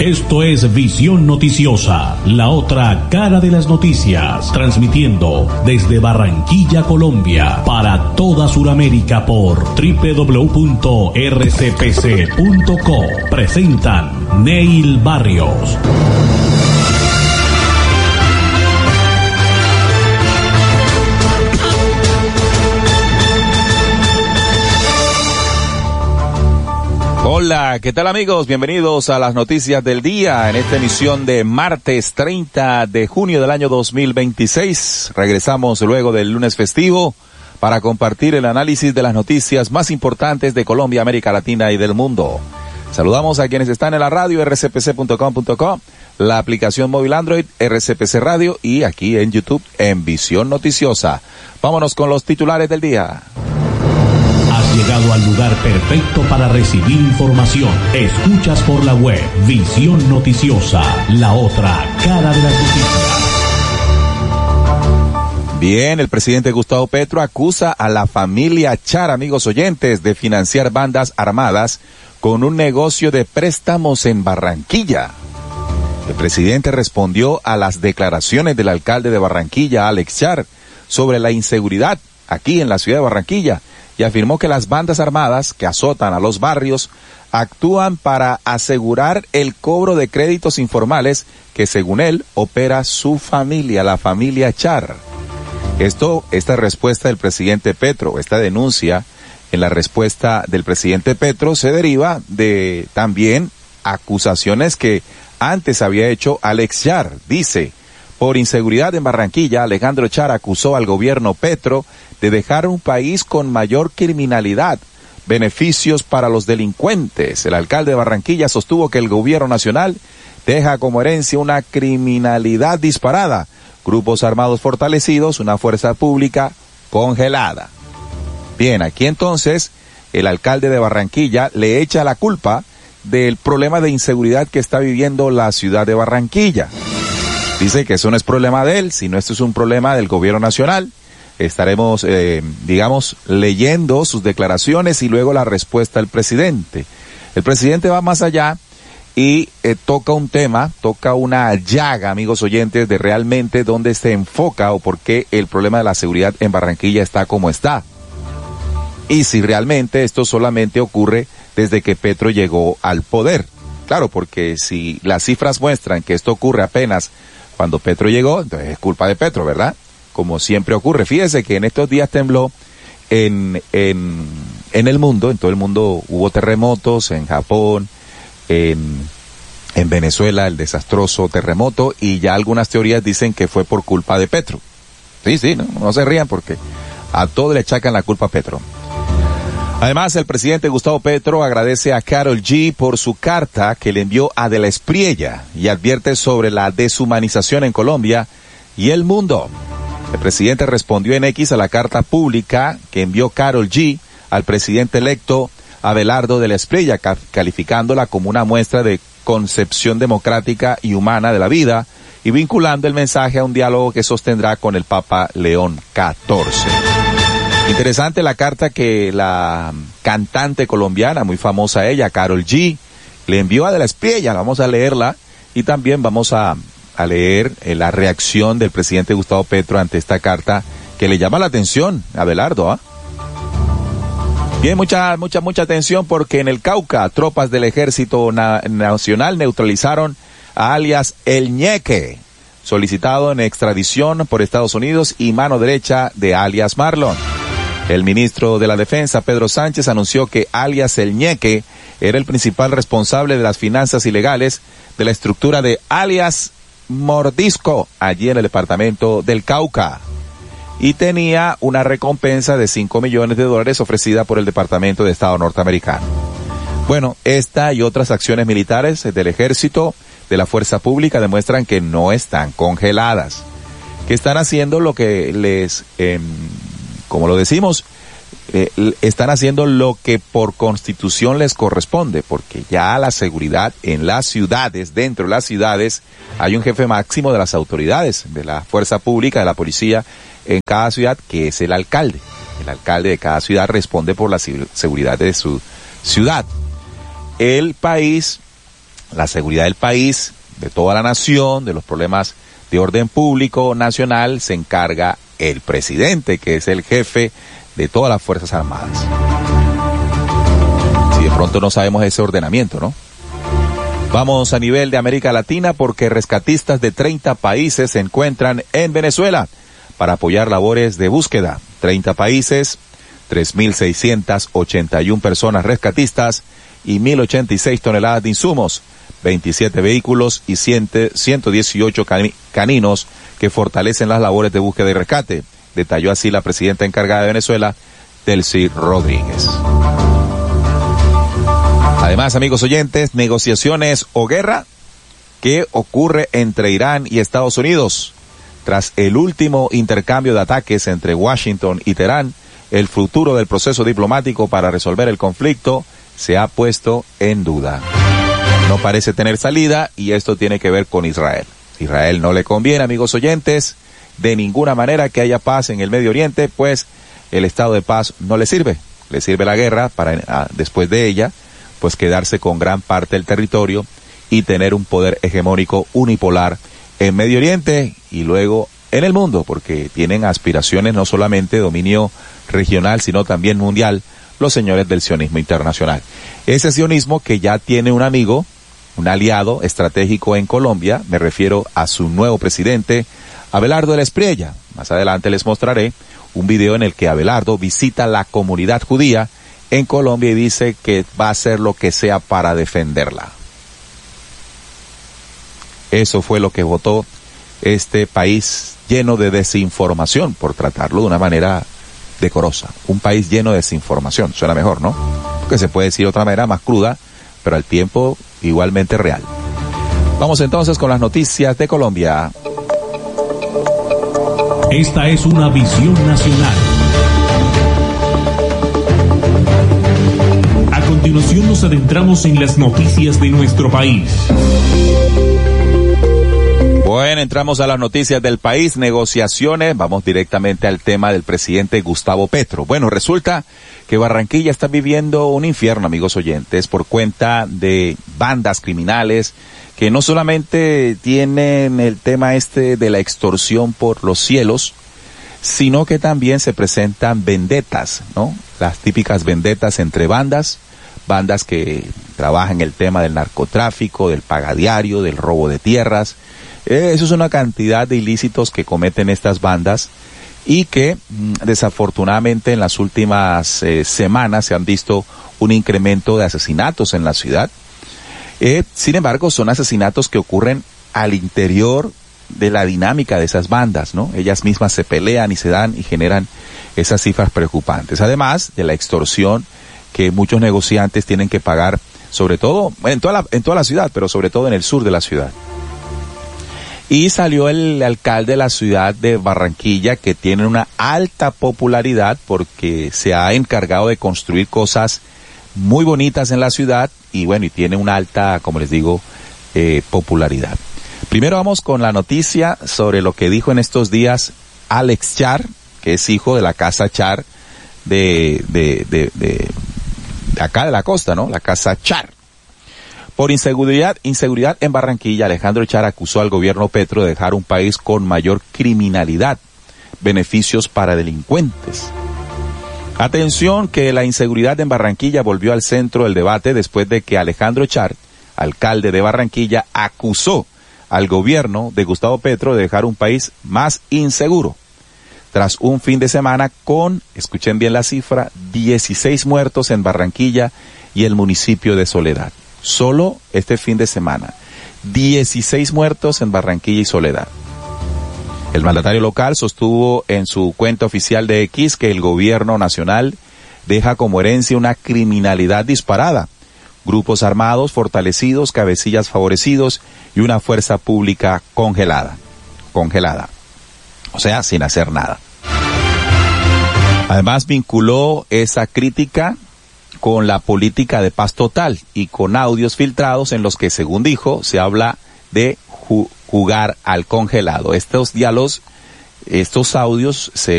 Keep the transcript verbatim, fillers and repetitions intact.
Esto es Visión Noticiosa, la otra cara de las noticias, transmitiendo desde Barranquilla, Colombia, para toda Sudamérica por doble u doble u doble u punto erre ce pe ce punto co. Presentan Neil Barrios. Hola, ¿qué tal amigos? Bienvenidos a las noticias del día en esta emisión de martes treinta de junio del año dos mil veintiséis. Regresamos luego del lunes festivo para compartir el análisis de las noticias más importantes de Colombia, América Latina y del mundo. Saludamos a quienes están en la radio erre ce pe ce punto com punto co, la aplicación móvil Android erre ce pe ce Radio y aquí en YouTube en Visión Noticiosa. Vámonos con los titulares del día. Has llegado al lugar perfecto para recibir información. Escuchas por la web Visión Noticiosa, la otra cara de las noticias. Bien, el presidente Gustavo Petro acusa a la familia Char, amigos oyentes, de financiar bandas armadas con un negocio de préstamos en Barranquilla. El presidente respondió a las declaraciones del alcalde de Barranquilla, Alex Char, sobre la inseguridad aquí en la ciudad de Barranquilla, y afirmó que las bandas armadas que azotan a los barrios actúan para asegurar el cobro de créditos informales que, según él, opera su familia, la familia Char. Esto, esta respuesta del presidente Petro, esta denuncia en la respuesta del presidente Petro se deriva de también acusaciones que antes había hecho Alex Char. Dice: por inseguridad en Barranquilla, Alejandro Char acusó al gobierno Petro de dejar un país con mayor criminalidad, beneficios para los delincuentes. El alcalde de Barranquilla sostuvo que el gobierno nacional deja como herencia una criminalidad disparada, grupos armados fortalecidos, una fuerza pública congelada. Bien, aquí entonces el alcalde de Barranquilla le echa la culpa del problema de inseguridad que está viviendo la ciudad de Barranquilla. Dice que eso no es problema de él, sino esto es un problema del gobierno nacional. Estaremos, eh, digamos, leyendo sus declaraciones y luego la respuesta del presidente. El presidente va más allá y eh, toca un tema, toca una llaga, amigos oyentes, de realmente dónde se enfoca o por qué el problema de la seguridad en Barranquilla está como está. Y si realmente esto solamente ocurre desde que Petro llegó al poder. Claro, porque si las cifras muestran que esto ocurre apenas cuando Petro llegó, entonces es culpa de Petro, ¿verdad? Como siempre ocurre. Fíjese que en estos días tembló en, en, en el mundo, en todo el mundo hubo terremotos, en Japón, en, en Venezuela, el desastroso terremoto, y ya algunas teorías dicen que fue por culpa de Petro. Sí, sí, no, no se rían porque a todo le achacan la culpa a Petro. Además, el presidente Gustavo Petro agradece a Karol G por su carta que le envió a De la Espriella y advierte sobre la deshumanización en Colombia y el mundo. El presidente respondió en X a la carta pública que envió Karol G al presidente electo Abelardo de la Espriella, calificándola como una muestra de concepción democrática y humana de la vida y vinculando el mensaje a un diálogo que sostendrá con el Papa León catorce. Interesante la carta que la cantante colombiana, muy famosa ella, Karol G, le envió a De la Espriella. Vamos a leerla y también vamos a, a leer eh, la reacción del presidente Gustavo Petro ante esta carta que le llama la atención a Abelardo, ¿ah? Bien, mucha, mucha, mucha atención porque en el Cauca, tropas del Ejército Na- Nacional neutralizaron a alias El Ñeque, solicitado en extradición por Estados Unidos y mano derecha de alias Marlon. El ministro de la Defensa, Pedro Sánchez, anunció que alias El Ñeque era el principal responsable de las finanzas ilegales de la estructura de alias Mordisco, allí en el departamento del Cauca. Y tenía una recompensa de cinco millones de dólares ofrecida por el Departamento de Estado norteamericano. Bueno, esta y otras acciones militares del Ejército, de la Fuerza Pública, demuestran que no están congeladas, que están haciendo lo que les... Eh, como lo decimos, eh, están haciendo lo que por constitución les corresponde, porque ya la seguridad en las ciudades, dentro de las ciudades, hay un jefe máximo de las autoridades, de la fuerza pública, de la policía, en cada ciudad, que es el alcalde. El alcalde de cada ciudad responde por la seguridad de su ciudad. El país la seguridad del país, de toda la nación, de los problemas de orden público nacional, se encarga el presidente, que es el jefe de todas las Fuerzas Armadas. Si de pronto no sabemos ese ordenamiento, ¿no? Vamos a nivel de América Latina porque rescatistas de treinta países se encuentran en Venezuela para apoyar labores de búsqueda. treinta países, tres mil seiscientas ochenta y una personas rescatistas y mil ochenta y seis toneladas de insumos, veintisiete vehículos y ciento dieciocho caninos que fortalecen las labores de búsqueda y rescate. Detalló así la presidenta encargada de Venezuela, Delcy Rodríguez. Además, amigos oyentes, negociaciones o guerra, ¿qué ocurre entre Irán y Estados Unidos? Tras el último intercambio de ataques entre Washington y Teherán, el futuro del proceso diplomático para resolver el conflicto se ha puesto en duda. No parece tener salida y esto tiene que ver con Israel. Israel no le conviene, amigos oyentes, de ninguna manera que haya paz en el Medio Oriente, pues el estado de paz no le sirve. Le sirve la guerra para, después de ella, pues quedarse con gran parte del territorio y tener un poder hegemónico unipolar en Medio Oriente y luego en el mundo, porque tienen aspiraciones no solamente de dominio regional, sino también mundial, los señores del sionismo internacional. Ese sionismo que ya tiene un amigo, un aliado estratégico en Colombia, me refiero a su nuevo presidente, Abelardo de la Espriella. Más adelante les mostraré un video en el que Abelardo visita la comunidad judía en Colombia y dice que va a hacer lo que sea para defenderla. Eso fue lo que votó este país lleno de desinformación, por tratarlo de una manera decorosa. Un país lleno de desinformación, suena mejor, ¿no? Que se puede decir de otra manera más cruda, pero al tiempo igualmente real. Vamos entonces con las noticias de Colombia. Esta es una visión nacional. A continuación nos adentramos en las noticias de nuestro país. Bueno, entramos a las noticias del país, negociaciones, vamos directamente al tema del presidente Gustavo Petro. Bueno, resulta que Barranquilla está viviendo un infierno, amigos oyentes, por cuenta de bandas criminales que no solamente tienen el tema este de la extorsión por los cielos, sino que también se presentan vendetas, ¿no? Las típicas vendetas entre bandas, bandas que trabajan el tema del narcotráfico, del pagadiario, del robo de tierras. Eh, eso es una cantidad de ilícitos que cometen estas bandas y que mm, desafortunadamente en las últimas eh, semanas se han visto un incremento de asesinatos en la ciudad. Eh, sin embargo, son asesinatos que ocurren al interior de la dinámica de esas bandas, ¿no? Ellas mismas se pelean y se dan y generan esas cifras preocupantes. Además de la extorsión que muchos negociantes tienen que pagar, sobre todo en toda la, en toda la ciudad, pero sobre todo en el sur de la ciudad. Y salió el alcalde de la ciudad de Barranquilla, que tiene una alta popularidad porque se ha encargado de construir cosas muy bonitas en la ciudad y bueno, y tiene una alta, como les digo, eh, popularidad. Primero vamos con la noticia sobre lo que dijo en estos días Alex Char, que es hijo de la casa Char de, de, de, de, de acá de la costa, ¿no? La casa Char. Por inseguridad, inseguridad en Barranquilla, Alejandro Char acusó al gobierno Petro de dejar un país con mayor criminalidad, beneficios para delincuentes. Atención que la inseguridad en Barranquilla volvió al centro del debate después de que Alejandro Char, alcalde de Barranquilla, acusó al gobierno de Gustavo Petro de dejar un país más inseguro. Tras un fin de semana con, escuchen bien la cifra, dieciséis muertos en Barranquilla y el municipio de Soledad. Solo este fin de semana, dieciséis muertos en Barranquilla y Soledad. El mandatario local sostuvo en su cuenta oficial de X que el gobierno nacional deja como herencia una criminalidad disparada, grupos armados fortalecidos, cabecillas favorecidos y una fuerza pública congelada, congelada, o sea, sin hacer nada. Además vinculó esa crítica con la política de paz total y con audios filtrados en los que, según dijo, se habla de ju- jugar al congelado. Estos diálogos, estos audios se